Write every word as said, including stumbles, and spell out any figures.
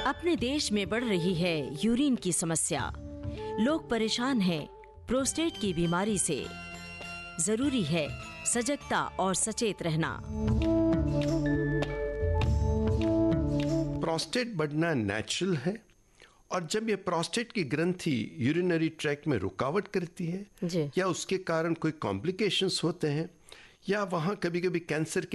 अपने देश में बढ़ रही है यूरिन की समस्या। लोग परेशान हैं प्रोस्टेट की बीमारी से। जरूरी है सजगता और सचेत रहना। प्रोस्टेट बढ़ना नेचुरल है, और जब ये प्रोस्टेट की ग्रंथि यूरिनरी ट्रैक्ट में रुकावट करती है जी। या उसके कारण कोई कॉम्प्लिकेशंस होते हैं, या वहाँ कभी कभी कैंसर के